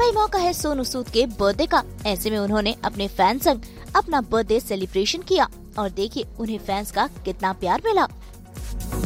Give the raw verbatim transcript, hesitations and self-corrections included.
ही मौका है सोनू सूद के बर्थडे का। ऐसे में उन्होंने अपने फैंस संग अपना बर्थडे सेलिब्रेशन किया और देखिए उन्हें फैंस का कितना प्यार मिला।